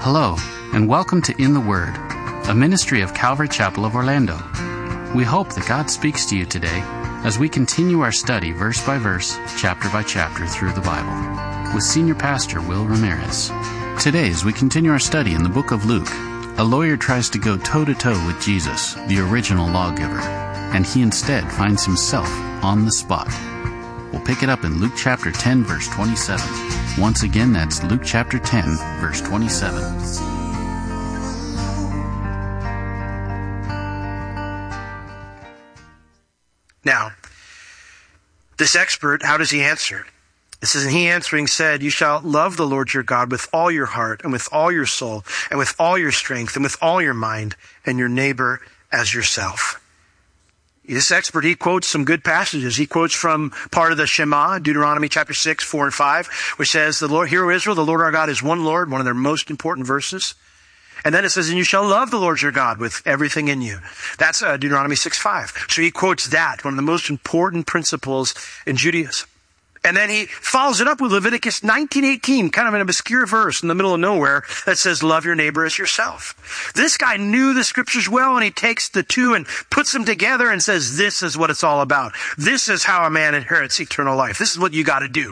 Hello, and welcome to In the Word, a ministry of Calvary Chapel of Orlando. We hope that God speaks to you today as we continue our study verse by verse, chapter by chapter through the Bible, with Senior Pastor Will Ramirez. Today, as we continue our study in the book of Luke, a lawyer tries to go toe-to-toe with Jesus, the original lawgiver, and he instead finds himself on the spot. We'll pick it up in Luke chapter 10, verse 27. Once again, that's Luke chapter 10, verse 27. Now, this expert, how does he answer? It says, and he answering said, you shall love the Lord your God with all your heart and with all your soul and with all your strength and with all your mind, and your neighbor as yourself. This expert, he quotes some good passages. He quotes from part of the Shema, Deuteronomy chapter 6, 4 and 5, which says, the Lord, hear, O Israel, the Lord our God is one Lord, one of their most important verses. And then it says, and you shall love the Lord your God with everything in you. That's Deuteronomy 6, 5. So he quotes that, one of the most important principles in Judaism. And then he follows it up with Leviticus 19:18, kind of an obscure verse in the middle of nowhere that says, love your neighbor as yourself. This guy knew the scriptures well, and he takes the two and puts them together and says, this is what it's all about. This is how a man inherits eternal life. This is what you got to do.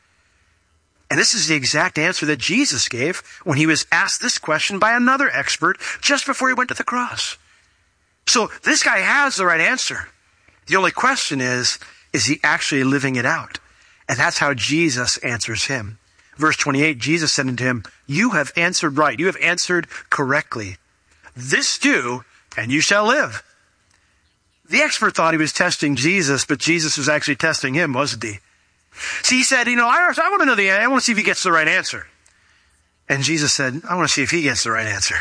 And this is the exact answer that Jesus gave when he was asked this question by another expert just before he went to the cross. So this guy has the right answer. The only question is he actually living it out? And that's how Jesus answers him. Verse 28, Jesus said unto him, you have answered right. You have answered correctly. This do, and you shall live. The expert thought he was testing Jesus, but Jesus was actually testing him, wasn't he? See, he said, I want to know the answer. I want to see if he gets the right answer. And Jesus said, I want to see if he gets the right answer.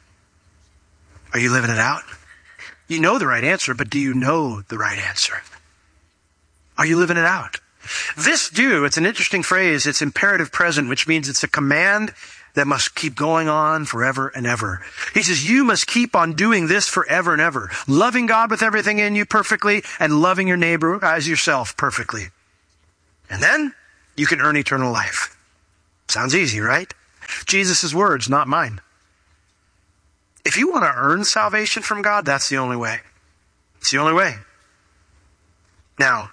Are you living it out? You know the right answer, but do you know the right answer? Are you living it out? This do, it's an interesting phrase. It's imperative present, which means it's a command that must keep going on forever and ever. He says, you must keep on doing this forever and ever. Loving God with everything in you perfectly and loving your neighbor as yourself perfectly. And then you can earn eternal life. Sounds easy, right? Jesus' words, not mine. If you want to earn salvation from God, that's the only way. It's the only way. Now,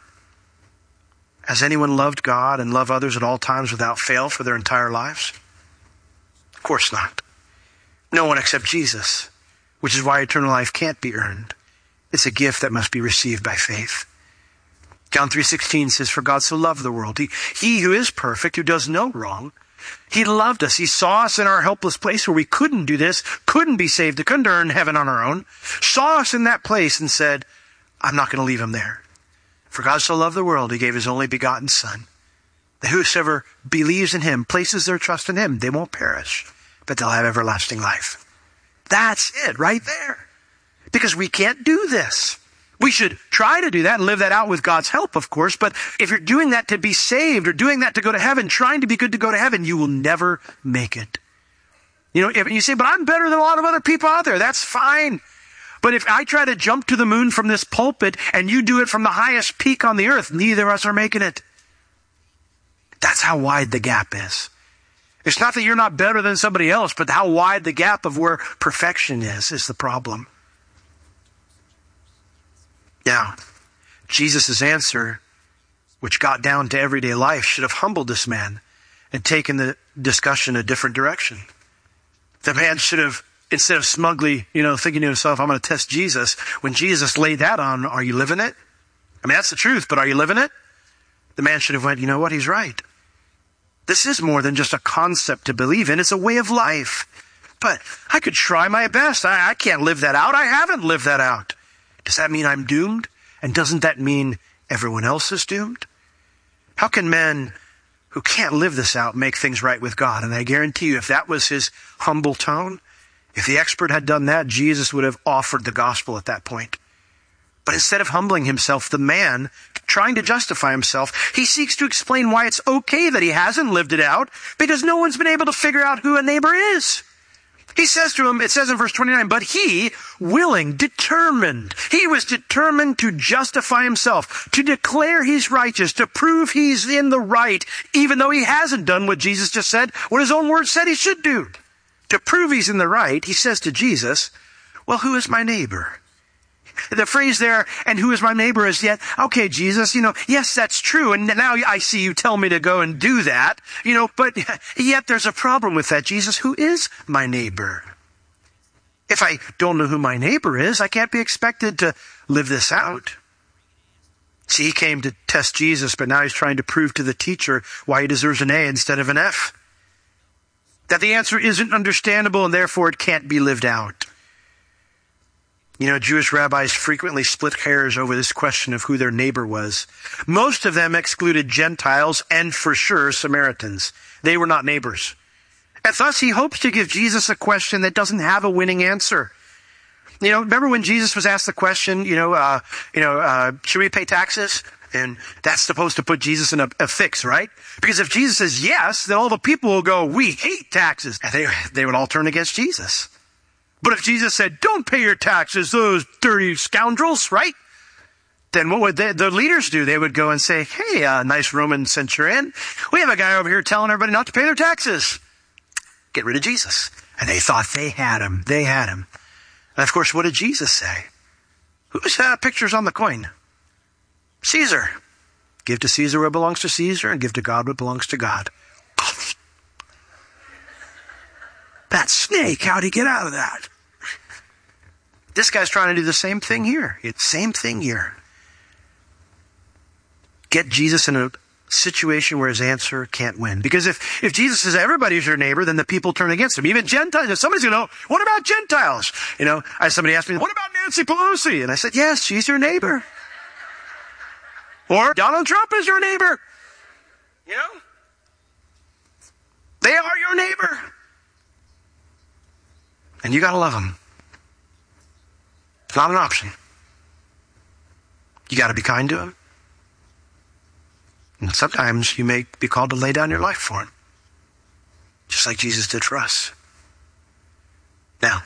has anyone loved God and loved others at all times without fail for their entire lives? Of course not. No one except Jesus, which is why eternal life can't be earned. It's a gift that must be received by faith. John 3:16 says, for God so loved the world. He who is perfect, who does no wrong, he loved us. He saw us in our helpless place where we couldn't do this, couldn't be saved, couldn't earn heaven on our own, saw us in that place and said, I'm not going to leave him there. For God so loved the world, he gave his only begotten Son, that whosoever believes in him, places their trust in him, they won't perish, but they'll have everlasting life. That's it right there. Because we can't do this. We should try to do that and live that out with God's help, of course. But if you're doing that to be saved or doing that to go to heaven, trying to be good to go to heaven, you will never make it. If you say, but I'm better than a lot of other people out there, that's fine. But if I try to jump to the moon from this pulpit and you do it from the highest peak on the earth, neither of us are making it. That's how wide the gap is. It's not that you're not better than somebody else, but how wide the gap of where perfection is the problem. Now, Jesus' answer, which got down to everyday life, should have humbled this man and taken the discussion a different direction. The man should have, instead of smugly, thinking to himself, I'm going to test Jesus, when Jesus laid that on, are you living it? I mean, that's the truth, but are you living it? The man should have went, you know what, he's right. This is more than just a concept to believe in. It's a way of life. But I could try my best. I can't live that out. I haven't lived that out. Does that mean I'm doomed? And doesn't that mean everyone else is doomed? How can men who can't live this out make things right with God? And I guarantee you, if that was his humble tone, if the expert had done that, Jesus would have offered the gospel at that point. But instead of humbling himself, the man, trying to justify himself, he seeks to explain why it's okay that he hasn't lived it out, because no one's been able to figure out who a neighbor is. He says to him, it says in verse 29, but he, determined. He was determined to justify himself, to declare he's righteous, to prove he's in the right, even though he hasn't done what Jesus just said, what his own word said he should do. To prove he's in the right, he says to Jesus, well, who is my neighbor? The phrase there, and who is my neighbor, is yet, okay, Jesus, yes, that's true. And now I see you tell me to go and do that, but yet there's a problem with that. Jesus, who is my neighbor? If I don't know who my neighbor is, I can't be expected to live this out. See, he came to test Jesus, but now he's trying to prove to the teacher why he deserves an A instead of an F. That the answer isn't understandable and therefore it can't be lived out. Jewish rabbis frequently split hairs over this question of who their neighbor was. Most of them excluded Gentiles and for sure Samaritans. They were not neighbors. And thus he hopes to give Jesus a question that doesn't have a winning answer. Remember when Jesus was asked the question, should we pay taxes? And that's supposed to put Jesus in a fix, right? Because if Jesus says yes, then all the people will go, we hate taxes. And they would all turn against Jesus. But if Jesus said, don't pay your taxes, those dirty scoundrels, right? Then what would the leaders do? They would go and say, hey, nice Roman centurion, we have a guy over here telling everybody not to pay their taxes. Get rid of Jesus. And they thought they had him. They had him. And of course, what did Jesus say? Whose picture's on the coin? Caesar. Give to Caesar what belongs to Caesar and give to God what belongs to God. That snake, how'd he get out of that? This guy's trying to do the same thing here. Same thing here. Get Jesus in a situation where his answer can't win. Because if Jesus says everybody's your neighbor, then the people turn against him. Even Gentiles. If somebody's going to know, what about Gentiles? Somebody asked me, what about Nancy Pelosi? And I said, yes, she's your neighbor. Or Donald Trump is your neighbor. They are your neighbor. And you got to love them. It's not an option. You got to be kind to them. And sometimes you may be called to lay down your life for them. Just like Jesus did for us. Now,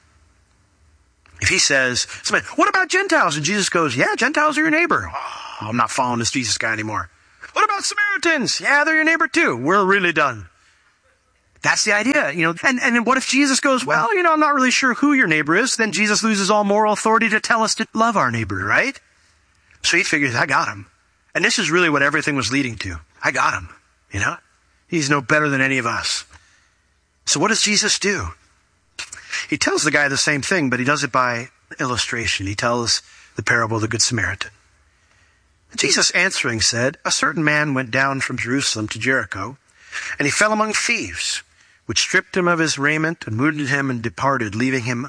if he says, what about Gentiles? And Jesus goes, yeah, Gentiles are your neighbor. Oh, I'm not following this Jesus guy anymore. What about Samaritans? Yeah, they're your neighbor too. We're really done. That's the idea, And what if Jesus goes, well, I'm not really sure who your neighbor is. Then Jesus loses all moral authority to tell us to love our neighbor, right? So he figures, I got him. And this is really what everything was leading to. I got him, He's no better than any of us. So what does Jesus do? He tells the guy the same thing, but he does it by illustration. He tells the parable of the Good Samaritan. Jesus answering said, a certain man went down from Jerusalem to Jericho, and he fell among thieves, which stripped him of his raiment and wounded him and departed, leaving him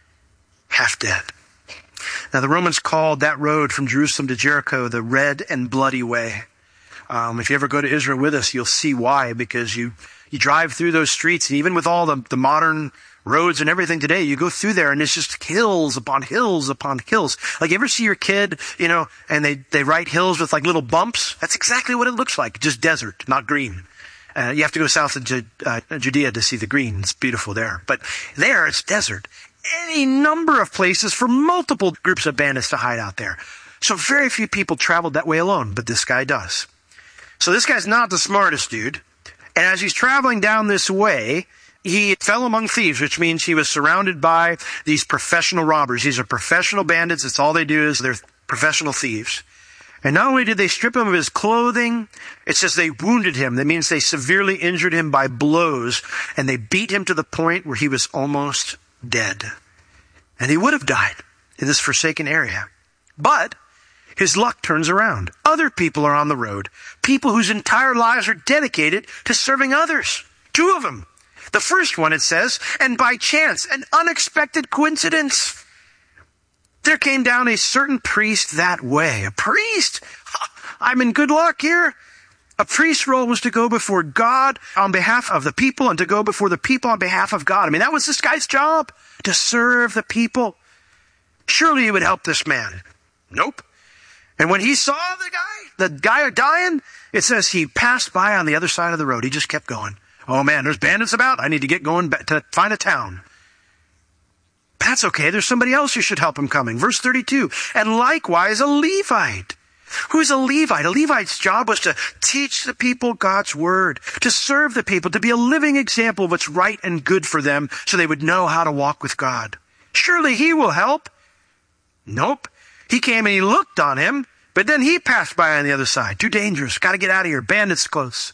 half dead. Now the Romans called that road from Jerusalem to Jericho the Red and Bloody Way. If you ever go to Israel with us, you'll see why, because you drive through those streets, and even with all the modern roads and everything today, you go through there and it's just hills upon hills upon hills. Like, you ever see your kid, and they write hills with like little bumps? That's exactly what it looks like. Just desert, not green. You have to go south of Judea to see the green. It's beautiful there. But there, it's desert. Any number of places for multiple groups of bandits to hide out there. So very few people traveled that way alone, but this guy does. So this guy's not the smartest dude. And as he's traveling down this way, he fell among thieves, which means he was surrounded by these professional robbers. These are professional bandits. It's all they do is they're professional thieves. And not only did they strip him of his clothing, it says they wounded him. That means they severely injured him by blows, and they beat him to the point where he was almost dead. And he would have died in this forsaken area. But his luck turns around. Other people are on the road. People whose entire lives are dedicated to serving others. 2 of them. The first one, it says, and by chance, an unexpected coincidence, there came down a certain priest that way. A priest? I'm in good luck here. A priest's role was to go before God on behalf of the people and to go before the people on behalf of God. I mean, that was this guy's job, to serve the people. Surely he would help this man. Nope. And when he saw the guy dying, it says he passed by on the other side of the road. He just kept going. Oh man, there's bandits about. I need to get going to find a town. But that's okay. There's somebody else who should help him coming. Verse 32, and likewise a Levite, Who's a Levite? A Levite's job was to teach the people God's word, to serve the people, to be a living example of what's right and good for them so they would know how to walk with God. Surely he will help. Nope. He came and he looked on him, but then he passed by on the other side. Too dangerous. Got to get out of here. Bandits close.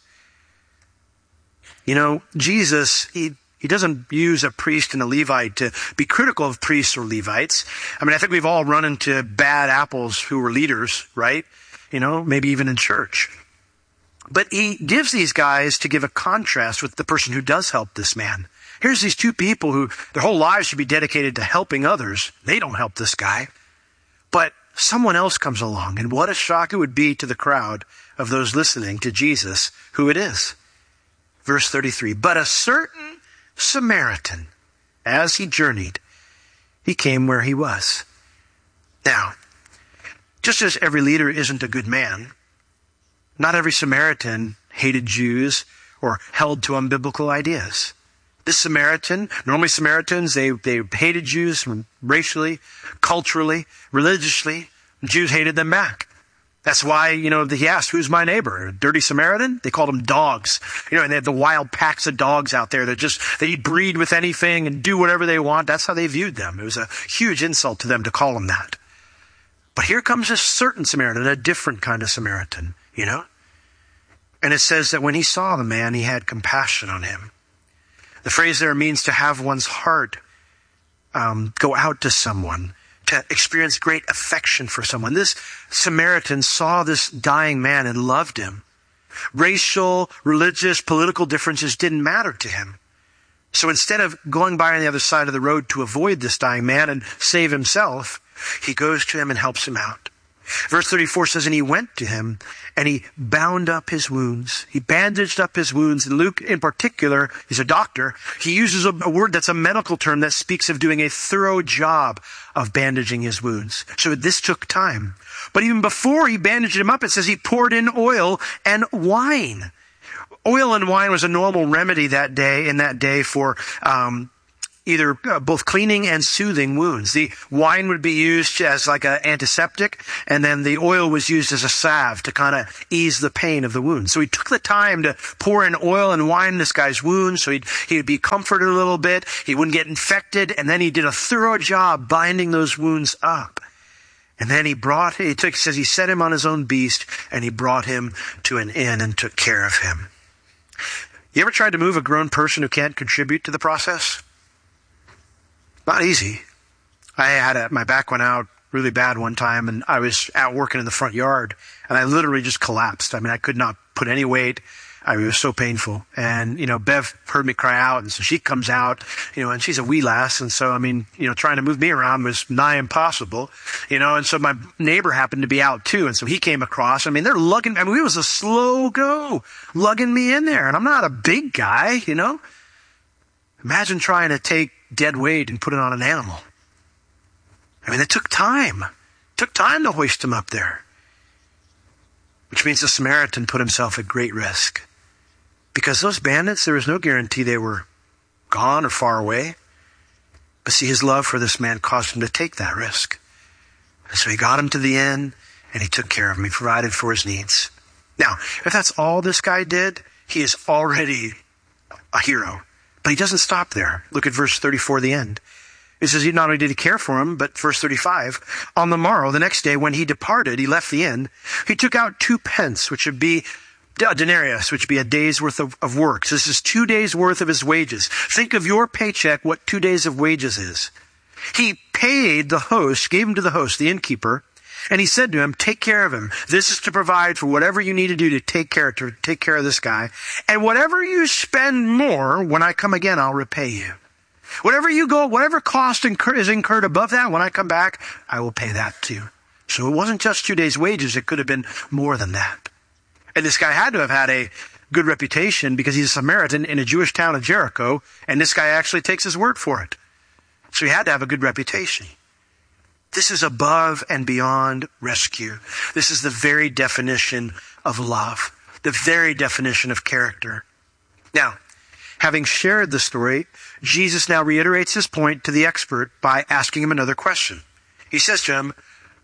You know, Jesus, he doesn't use a priest and a Levite to be critical of priests or Levites. I mean, I think we've all run into bad apples who were leaders, right? You know, maybe even in church. But he gives these guys to give a contrast with the person who does help this man. Here's these two people who their whole lives should be dedicated to helping others. They don't help this guy. But someone else comes along, and what a shock it would be to the crowd of those listening to Jesus, who it is. Verse 33, but a certain Samaritan, as he journeyed, he came where he was. Now, just as every leader isn't a good man, not every Samaritan hated Jews or held to unbiblical ideas. This Samaritan, normally Samaritans, they hated Jews racially, culturally, religiously. Jews hated them back. That's why, he asked, who's my neighbor? A dirty Samaritan? They called them dogs. And they had the wild packs of dogs out there they'd breed with anything and do whatever they want. That's how they viewed them. It was a huge insult to them to call them that. But here comes a certain Samaritan, a different kind of Samaritan, And it says that when he saw the man, he had compassion on him. The phrase there means to have one's heart go out to someone, to experience great affection for someone. This Samaritan saw this dying man and loved him. Racial, religious, political differences didn't matter to him. So instead of going by on the other side of the road to avoid this dying man and save himself, he goes to him and helps him out. Verse 34 says, and he went to him and he bound up his wounds. He bandaged up his wounds. And Luke in particular, he's a doctor. He uses a word that's a medical term that speaks of doing a thorough job of bandaging his wounds. So this took time. But even before he bandaged him up, it says he poured in oil and wine. Oil and wine was a normal remedy in that day for either both cleaning and soothing wounds. The wine would be used as like an antiseptic, and then the oil was used as a salve to kind of ease the pain of the wound. So he took the time to pour in oil and wine in this guy's wounds, so he'd be comforted a little bit, he wouldn't get infected, and then he did a thorough job binding those wounds up. And then he set him on his own beast, and he brought him to an inn and took care of him. You ever tried to move a grown person who can't contribute to the process? Not easy. My back went out really bad one time, and I was out working in the front yard, and I literally just collapsed. I mean, I could not put any weight. It was so painful. And, Bev heard me cry out, and so she comes out, and she's a wee lass, and so, trying to move me around was nigh impossible, and so my neighbor happened to be out too, and so he came across. They're lugging, it was a slow go, lugging me in there, and I'm not a big guy, Imagine trying to take dead weight and put it on an animal. It took time. It took time to hoist him up there. Which means the Samaritan put himself at great risk. Because those bandits, there was no guarantee they were gone or far away. But see, his love for this man caused him to take that risk. And so he got him to the inn, and he took care of him. He provided for his needs. Now, if that's all this guy did, he is already a hero. But he doesn't stop there. Look at verse 34, the end. It says, not only did he care for him, but verse 35, on the morrow, the next day, when he departed, he left the inn, he took out 2 pence, which would be a denarius, which would be a day's worth of work. So this is 2 days worth of his wages. Think of your paycheck, what 2 days of wages is. He paid the host, gave him to the host, the innkeeper, and he said to him, take care of him. This is to provide for whatever you need to do to take care of this guy. And whatever you spend more, when I come again, I'll repay you. Whatever cost is incurred above that, when I come back, I will pay that too. So it wasn't just 2 days' wages. It could have been more than that. And this guy had to have had a good reputation because he's a Samaritan in a Jewish town of Jericho, and this guy actually takes his word for it. So he had to have a good reputation. This is above and beyond rescue. This is the very definition of love, the very definition of character. Now, having shared the story, Jesus now reiterates his point to the expert by asking him another question. He says to him,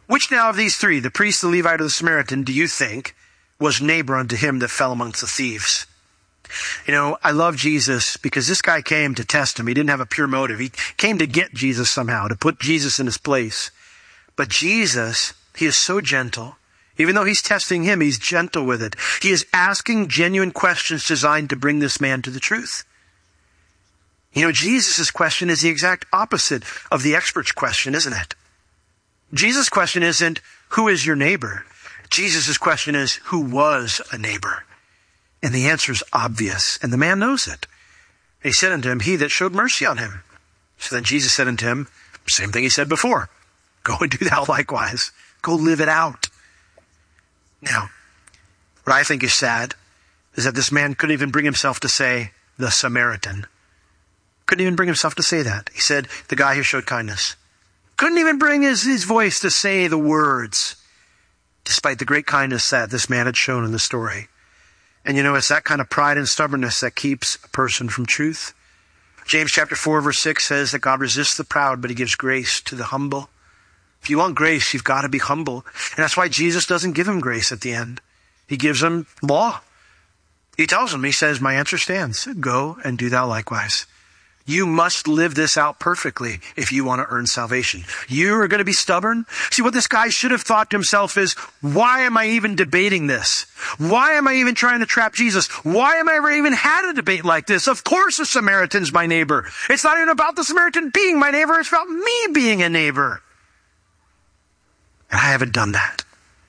Which now of these three, the priest, the Levite, or the Samaritan, do you think was neighbor unto him that fell amongst the thieves? You know, I love Jesus because this guy came to test him. He didn't have a pure motive. He came to get Jesus somehow, to put Jesus in his place. But Jesus, he is so gentle. Even though he's testing him, he's gentle with it. He is asking genuine questions designed to bring this man to the truth. You know, Jesus' question is the exact opposite of the expert's question, isn't it? Jesus' question isn't, who is your neighbor? Jesus' question is, who was a neighbor? And the answer is obvious, and the man knows it. He said unto him, he that showed mercy on him. So then Jesus said unto him, same thing he said before, go and do thou likewise. Go live it out. Now, what I think is sad is that this man couldn't even bring himself to say, the Samaritan. Couldn't even bring himself to say that. He said, the guy who showed kindness. Couldn't even bring his voice to say the words, despite the great kindness that this man had shown in the story. And you know, it's that kind of pride and stubbornness that keeps a person from truth. James chapter 4 verse 6 says that God resists the proud, but he gives grace to the humble. If you want grace, you've got to be humble. And that's why Jesus doesn't give him grace at the end. He gives him law. He tells him, he says, my answer stands. Go and do thou likewise. You must live this out perfectly if you want to earn salvation. You are going to be stubborn. See, what this guy should have thought to himself is, why am I even debating this? Why am I even trying to trap Jesus? Why am I ever even had a debate like this? Of course the Samaritan's my neighbor. It's not even about the Samaritan being my neighbor. It's about me being a neighbor. And I haven't done that.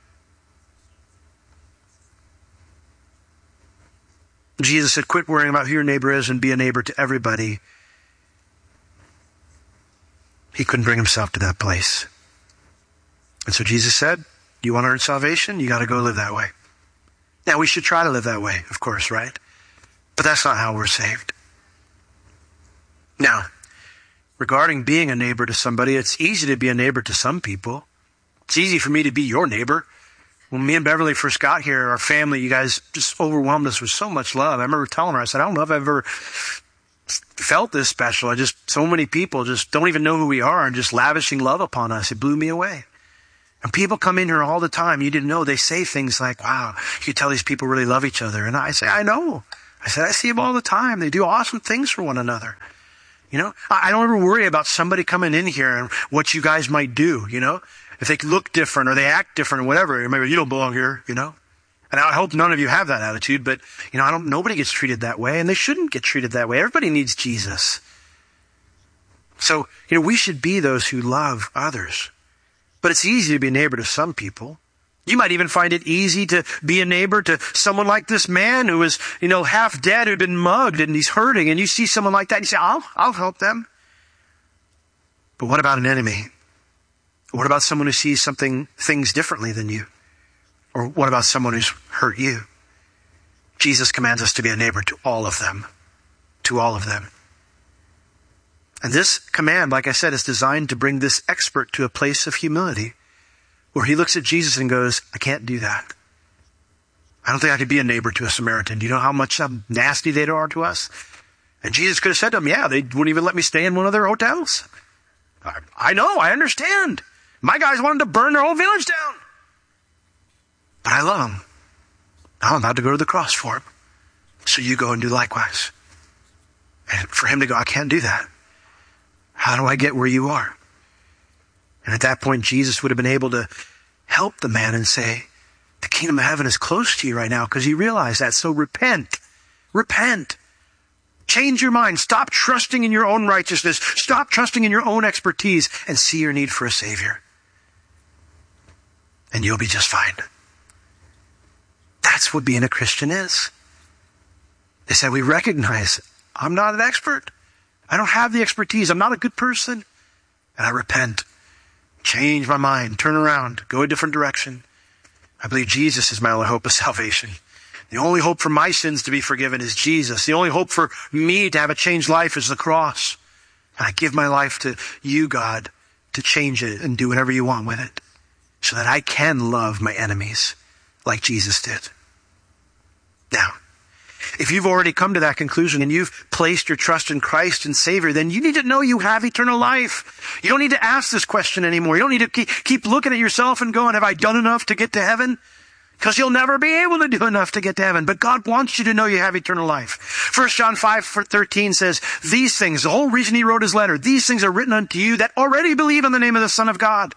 Jesus said, quit worrying about who your neighbor is and be a neighbor to everybody. He couldn't bring himself to that place. And so Jesus said, you want to earn salvation? You got to go live that way. Now, we should try to live that way, of course, right? But that's not how we're saved. Now, regarding being a neighbor to somebody, it's easy to be a neighbor to some people. It's easy for me to be your neighbor. When me and Beverly first got here, our family, you guys just overwhelmed us with so much love. I remember telling her, I said, I don't know if I've ever felt this special. So many people just don't even know who we are and just lavishing love upon us. It blew me away. And people come in here all the time. You didn't know. They say things like, wow, you can tell these people really love each other. And I say, I know. I said, I see them all the time. They do awesome things for one another. You know, I don't ever worry about somebody coming in here and what you guys might do, you know, if they look different or they act different or whatever. Maybe you don't belong here, you know. And I hope none of you have that attitude, but, you know, nobody gets treated that way, and they shouldn't get treated that way. Everybody needs Jesus. So, you know, we should be those who love others. But it's easy to be a neighbor to some people. You might even find it easy to be a neighbor to someone like this man who is, you know, half dead, who'd been mugged, and he's hurting, and you see someone like that, and you say, I'll help them. But what about an enemy? What about someone who sees things differently than you? Or what about someone who's hurt you? Jesus commands us to be a neighbor to all of them. To all of them. And this command, like I said, is designed to bring this expert to a place of humility, where he looks at Jesus and goes, I can't do that. I don't think I could be a neighbor to a Samaritan. Do you know how nasty they are to us? And Jesus could have said to them, yeah, they wouldn't even let me stay in one of their hotels. I know, I understand. My guys wanted to burn their whole village down. But I love him. Now I'm about to go to the cross for him. So you go and do likewise. And for him to go, I can't do that. How do I get where you are? And at that point, Jesus would have been able to help the man and say, the kingdom of heaven is close to you right now, because he realized that. So repent. Repent. Change your mind. Stop trusting in your own righteousness. Stop trusting in your own expertise and see your need for a Savior. And you'll be just fine. That's what being a Christian is. They said, we recognize I'm not an expert. I don't have the expertise. I'm not a good person. And I repent. Change my mind. Turn around. Go a different direction. I believe Jesus is my only hope of salvation. The only hope for my sins to be forgiven is Jesus. The only hope for me to have a changed life is the cross. And I give my life to you, God, to change it and do whatever you want with it, so that I can love my enemies like Jesus did. Now, If you've already come to that conclusion and you've placed your trust in Christ and Savior, then you need to know you have eternal life. You don't need to ask this question anymore. You don't need to keep looking at yourself and going, have I done enough to get to heaven? Because you'll never be able to do enough to get to heaven. But God wants you to know you have eternal life. 1 John 5:13 says, these things, the whole reason he wrote his letter, these things are written unto you that already believe in the name of the Son of God,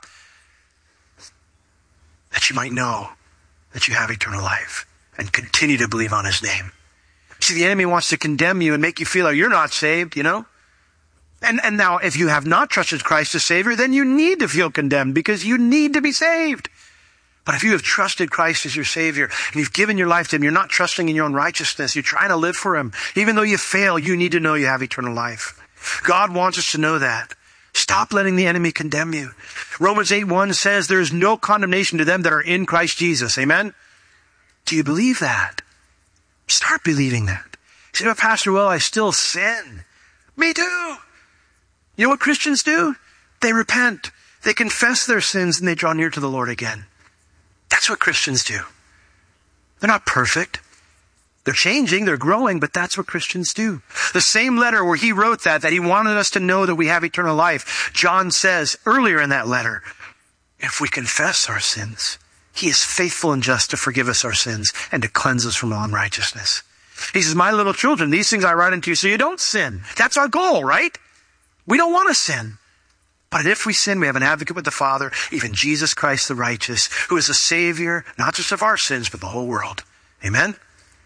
that you might know that you have eternal life and continue to believe on his name. See, the enemy wants to condemn you and make you feel like you're not saved, you know? And now, if you have not trusted Christ as Savior, then you need to feel condemned because you need to be saved. But if you have trusted Christ as your Savior and you've given your life to him, you're not trusting in your own righteousness, you're trying to live for him. Even though you fail, you need to know you have eternal life. God wants us to know that. Stop letting the enemy condemn you. Romans 8:1 says there is no condemnation to them that are in Christ Jesus. Amen? Do you believe that? Start believing that. You say, but Pastor, well, I still sin. Me too. You know what Christians do? They repent. They confess their sins and they draw near to the Lord again. That's what Christians do. They're not perfect. They're changing, they're growing, but that's what Christians do. The same letter where he wrote that he wanted us to know that we have eternal life, John says earlier in that letter, if we confess our sins, he is faithful and just to forgive us our sins and to cleanse us from all unrighteousness. He says, my little children, these things I write unto you so you don't sin. That's our goal, right? We don't want to sin. But if we sin, we have an advocate with the Father, even Jesus Christ the righteous, who is the Savior, not just of our sins, but the whole world. Amen?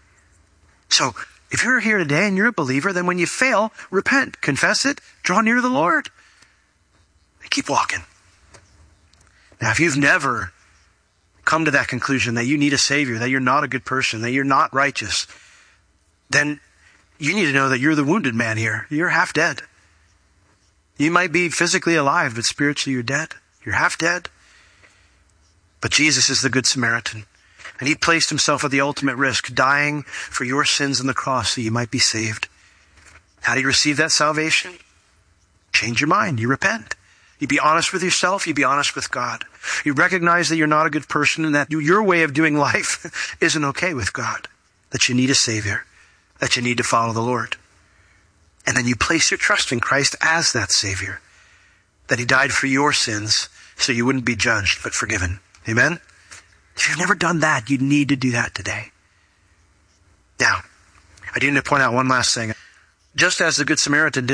So, if you're here today and you're a believer, then when you fail, repent, confess it, draw near to the Lord, and keep walking. Now, if you've never come to that conclusion that you need a Savior, that you're not a good person, that you're not righteous, then you need to know that you're the wounded man here. You're half dead. You might be physically alive, but spiritually you're dead. You're half dead. But Jesus is the Good Samaritan. And he placed himself at the ultimate risk, dying for your sins on the cross so you might be saved. How do you receive that salvation? Change your mind. You repent. You be honest with yourself. You be honest with God. You recognize that you're not a good person and that your way of doing life isn't okay with God. That you need a Savior. That you need to follow the Lord. And then you place your trust in Christ as that Savior. That he died for your sins so you wouldn't be judged but forgiven. Amen? If you've never done that, you need to do that today. Now, I do need to point out one last thing. Just as the Good Samaritan didn't